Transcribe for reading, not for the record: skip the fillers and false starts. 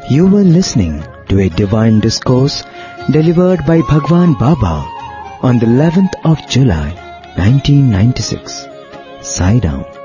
You were listening to a divine discourse delivered by Bhagwan Baba on the 11th of July, 1996. Sai Ram.